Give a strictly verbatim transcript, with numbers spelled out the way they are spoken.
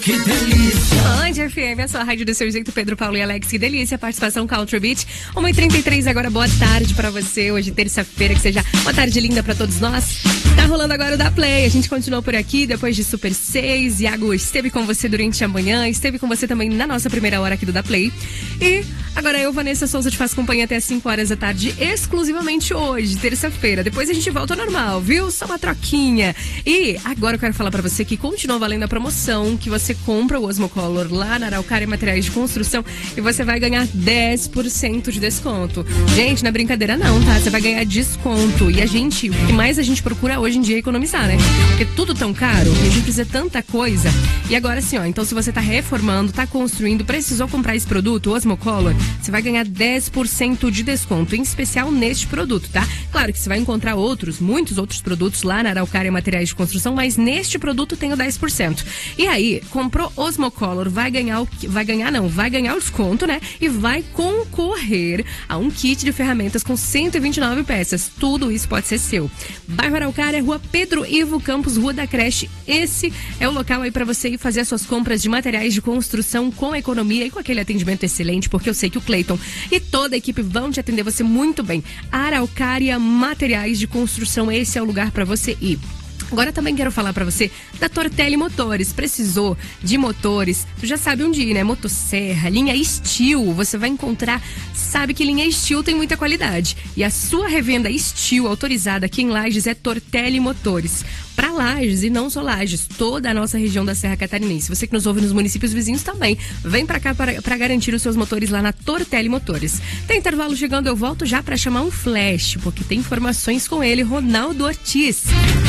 que delícia. Band F M, a sua rádio do seu jeito, Pedro, Paulo e Alex, que delícia, participação Culture Beat. uma e trinta e três agora, boa tarde pra você, hoje terça-feira, que seja uma tarde linda pra todos nós. Tá rolando agora o Da Play, a gente continuou por aqui depois de Super seis, Iago esteve com você durante a manhã, esteve com você também na nossa primeira hora aqui do Da Play. E agora eu, Vanessa Souza, te faço companhia até as cinco horas da tarde, exclusivamente hoje, terça-feira. Depois a gente volta ao normal, viu? Só uma troquinha. E agora eu quero falar pra você que continua valendo a promoção, que você compra o Osmocolor lá na Araucária Materiais de Construção e você vai ganhar dez por cento de desconto. Gente, não é brincadeira não, tá? Você vai ganhar desconto. E a gente, o que mais a gente procura hoje em dia é economizar, né? Porque tudo tão caro, a gente precisa de tanta coisa. E agora sim, ó, então se você tá reformando, tá construindo, precisou comprar esse produto, o Osmocolor, você vai ganhar dez por cento de desconto, em especial neste produto, tá? Claro que você vai encontrar outros, muitos outros produtos lá na Araucária Materiais de Construção, mas neste produto tem o dez por cento. E aí, comprou Osmocolor, vai ganhar o vai ganhar não, vai ganhar o desconto, né? E vai concorrer a um kit de ferramentas com cento e vinte e nove peças. Tudo isso pode ser seu. Bairro Araucária, Rua Pedro Ivo Campos, Rua da Creche. Esse é o local aí para você ir fazer as suas compras de materiais de construção com economia e com aquele atendimento excelente, porque eu sei que o Cleiton e toda a equipe vão te atender você muito bem. Araucária Materiais de Construção, esse é o lugar para você ir. Agora também quero falar pra você da Tortelli Motores. Precisou de motores? Tu já sabe onde ir, né? Motosserra, linha Steel. Você vai encontrar, sabe que linha Steel tem muita qualidade. E a sua revenda Steel autorizada aqui em Lages é Tortelli Motores. Para Lages e não só Lages, toda a nossa região da Serra Catarinense. Você que nos ouve nos municípios vizinhos também, vem para cá para garantir os seus motores lá na Tortelli Motores. Tem intervalo chegando, eu volto já para chamar um flash, porque tem informações com ele, Ronaldo Ortiz.